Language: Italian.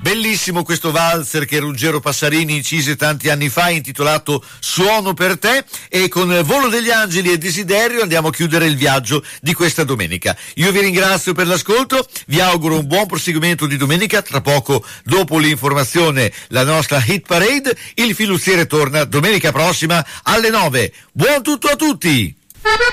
Bellissimo questo valzer che Ruggero Passarini incise tanti anni fa, intitolato Suono per te, e con Volo degli Angeli e Desiderio andiamo a chiudere il viaggio di questa domenica. Io vi ringrazio per l'ascolto, vi auguro un buon proseguimento di domenica. Tra poco, dopo l'informazione, la nostra Hit Parade. Il Filuziere torna domenica prossima alle 9. Buon tutto a tutti!